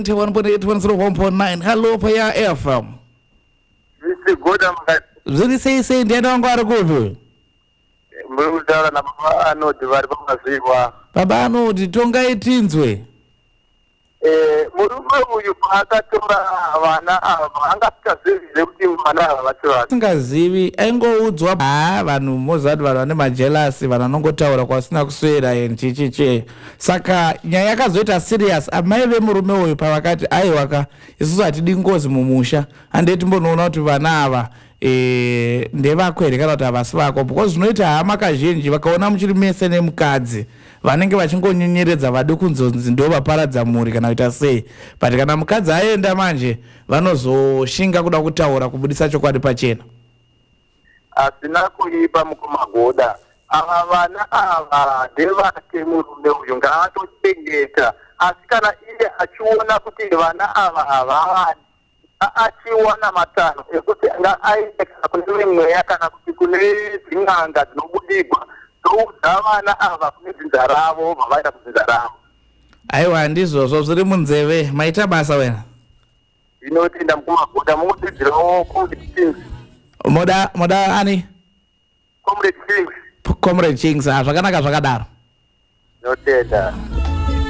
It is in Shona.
1.8 101.9 hello paya FM Goda mkati zuri sei ndiye wangu ari kupi murudara na baba anoti vari pamazvikwa baba anoti tongaitinzwe murume uyu paakatora vana ava angasikazivile kuti vana ava vachivaka singazivi aingoudzwa vanhu mozati vanhu vane majelasi vanhu vanongotaura kwasina kuswera chichiche saka nyaya yakazoita serious amai vemurume uyu pavakati aiwaka isusu hatidi ngozi mumusha handei timbonoona kuti vana ava ndevakwe kana kuti havasi vako because zvinoita hama kazhinji vakaona muchiri mese nemukadzi vanenge vachingonyenyeredza vade kunzonzi ndo vaparadza mhuri kana kuita sei but kana mukadzi aenda manje vanozoshinga kuda kutaura kubudisa chokwadi pachena asina kuipa mukumagoda ava vana ava ndevake murume uyu ngaatochengeta asi kana iye achiona kuti vana ava havavani achiwana matano ekuti ngaaende kana kune mweya kana kuti kune dzin'anga dzinobudirwa ndoudza vana ava kune dzinza ravo vavaenda kudzinza ravo aiwa ndizvozvo zviri munzeve maita basa wena inotenda mukumagoda mukudzidzirawo comrade kings moda ani comrade kings comrade kings zvakanaka zvakadaro inotenda